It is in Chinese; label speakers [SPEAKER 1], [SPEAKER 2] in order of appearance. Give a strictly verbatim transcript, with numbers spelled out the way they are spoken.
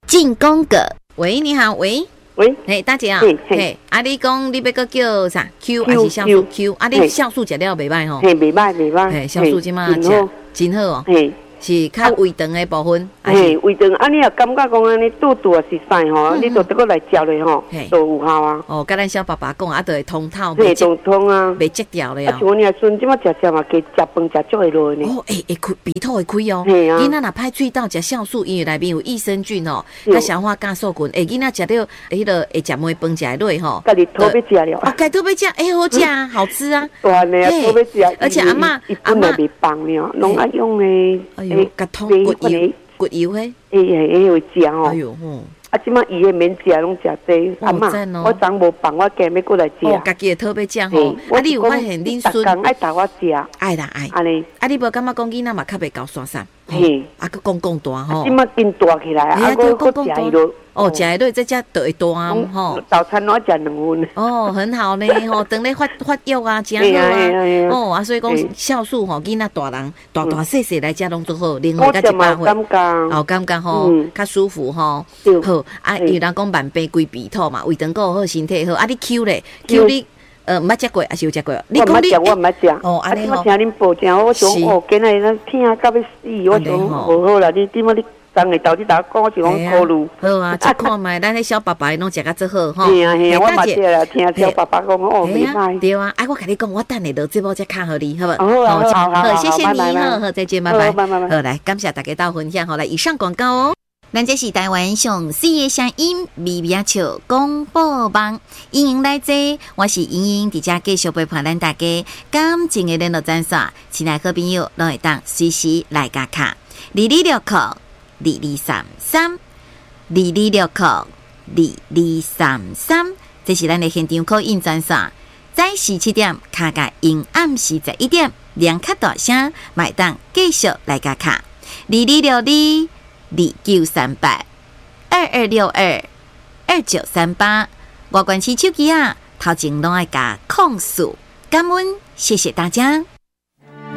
[SPEAKER 1] 进攻个。喂，你好，喂。
[SPEAKER 2] 喂，
[SPEAKER 1] 嘿，大姐啊，
[SPEAKER 2] 嘿，
[SPEAKER 1] 嘿，啊，你讲你要个叫啥 Q 还是酵素 Q？ 啊，你酵素食了袂歹吼？
[SPEAKER 2] 嘿，袂歹袂歹。
[SPEAKER 1] 嘿，酵素即马食真好哦。嘿。是较胃肠的部分，
[SPEAKER 2] 嘿，胃肠啊，你若感觉讲安尼肚肚也是屎吼，你就得过来食咧吼，都有效啊。
[SPEAKER 1] 哦，甲咱小爸爸讲啊，就会通透，
[SPEAKER 2] 嘿，通通啊，
[SPEAKER 1] 袂积掉了。
[SPEAKER 2] 啊，像阮遐孙即马食食嘛，加食饭食足会落呢。
[SPEAKER 1] 哦，会会开鼻头会开哦。
[SPEAKER 2] 嘿啊。
[SPEAKER 1] 囡仔若歹喙到食酵素，因为内面有益生菌哦，甲消化加速菌。诶，囡仔食了迄个会食糜饭食会落吼。
[SPEAKER 2] 家己偷要食了。
[SPEAKER 1] 哦，家己要食，诶，好食啊，好吃啊。
[SPEAKER 2] 对啊，偷要食。
[SPEAKER 1] 而且阿嬷
[SPEAKER 2] 阿嬷袂放了，拢爱用诶。
[SPEAKER 1] 哎呦，甲通。骨油，骨油嘿，
[SPEAKER 2] 哎哎哎会食哦。
[SPEAKER 1] 哎呦吼，
[SPEAKER 2] 啊，即马伊诶免食，拢食济。阿嬷，我昨无放，我今要过来食。
[SPEAKER 1] 哦，家己诶特别食吼。啊，你有发现恁孙
[SPEAKER 2] 爱带我食？
[SPEAKER 1] 爱啦爱。
[SPEAKER 2] 安尼，
[SPEAKER 1] 啊，你无感觉讲囡仔嘛较袂够散散？
[SPEAKER 2] 嘿，
[SPEAKER 1] 啊，佮讲讲大吼。
[SPEAKER 2] 即马变大起来，啊，我我食伊落。
[SPEAKER 1] 哦，食落这只就会大吼。
[SPEAKER 2] 早餐我食两份。
[SPEAKER 1] 哦，很好呢吼，等咧发发育啊，真好啊。哦，啊，所以讲酵素吼，囡仔大人大大细细来食拢都好，另外加一百岁。哦，感觉吼，较舒服吼。好，啊，有人讲慢病规鼻土嘛，胃肠够好，身体好。啊，你 Q 咧 ，Q 你呃，毋捌食过，还是有食过？
[SPEAKER 2] 你讲你我毋捌食。
[SPEAKER 1] 哦，安尼吼。
[SPEAKER 2] 我听恁报讲，我想哦，今日咱听到要死，我想无好啦，你点么你？当下到底打讲，我是讲考虑。
[SPEAKER 1] 好啊，食看卖，咱迄小爸爸拢食甲最好吼。
[SPEAKER 2] 嘿啊嘿啊，我嘛食啦，听小爸爸讲哦，袂歹。
[SPEAKER 1] 对啊，哎，我甲你讲，我等下落节目再看互你，好不？
[SPEAKER 2] 好啊，好好好，
[SPEAKER 1] 谢谢你，好好再见，拜拜。
[SPEAKER 2] 拜拜。
[SPEAKER 1] 好，来，感谢大家到分享，好来，以上广告哦。咱这是台湾上四个声音，微微笑广播网，欢迎来坐，我是莹莹，伫遮继续陪伴咱大家感情的联络专线，亲爱好朋友，拢会当随时来加卡，二二六扣二二三三，二二六扣二二三三，这是咱的现场call in专线，早时七点卡甲因暗时十一点，两卡大声，买当继续来加卡，二二六二。二九三八二二六二二九三八，我关系手机啊，头前拢爱加控诉，感恩，谢谢大家。